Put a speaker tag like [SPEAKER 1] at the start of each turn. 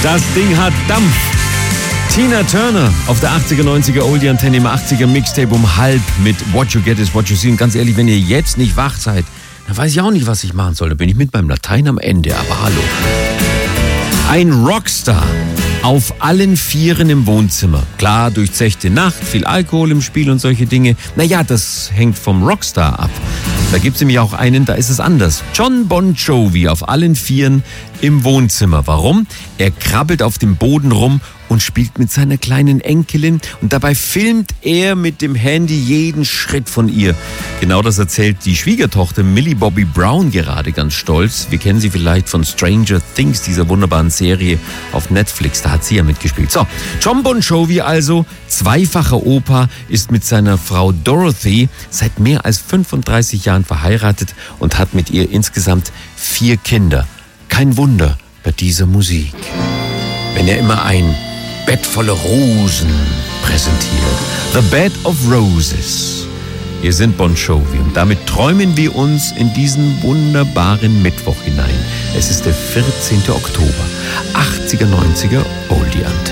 [SPEAKER 1] Das Ding hat Dampf. Tina Turner auf der 80er, 90er Oldie Antenne im 80er Mixtape um halb mit What You Get is What You See. Und ganz ehrlich, wenn ihr jetzt nicht wach seid, dann weiß ich auch nicht, was ich machen soll. Da bin ich mit meinem Latein am Ende, aber hallo. Ein Rockstar auf allen Vieren im Wohnzimmer. Klar, durchzechte Nacht, viel Alkohol im Spiel und solche Dinge. Naja, das hängt vom Rockstar ab. Da gibt es nämlich auch einen, da ist es anders. Jon Bon Jovi auf allen Vieren im Wohnzimmer. Warum? Er krabbelt auf dem Boden rum und spielt mit seiner kleinen Enkelin und dabei filmt er mit dem Handy jeden Schritt von ihr. Genau das erzählt die Schwiegertochter Millie Bobby Brown gerade ganz stolz. Wir kennen sie vielleicht von Stranger Things, dieser wunderbaren Serie auf Netflix. Da hat sie ja mitgespielt. So, Jon Bon Jovi also, zweifacher Opa, ist mit seiner Frau Dorothy seit mehr als 35 Jahren verheiratet und hat mit ihr insgesamt 4 Kinder. Kein Wunder bei dieser Musik. Wenn er immer ein Bett voller Rosen präsentiert. The Bed of Roses. Wir sind Bon Jovi und damit träumen wir uns in diesen wunderbaren Mittwoch hinein. Es ist der 14. Oktober. 80er, 90er Oldie Antenne.